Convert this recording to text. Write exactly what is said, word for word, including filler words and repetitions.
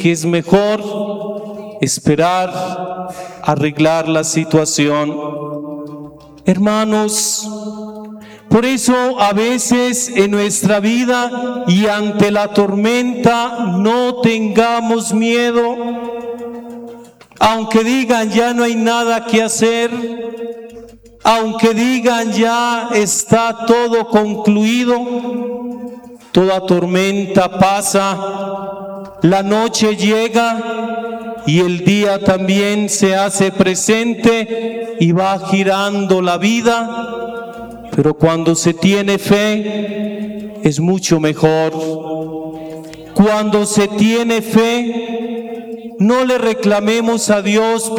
que es mejor esperar arreglar la situación. Hermanos, por eso a veces en nuestra vida y ante la tormenta no tengamos miedo. Aunque digan ya no hay nada que hacer, aunque digan ya está todo concluido, toda tormenta pasa, la noche llega y el día también se hace presente y va girando la vida, pero cuando se tiene fe es mucho mejor. Cuando se tiene fe, no le reclamemos a Dios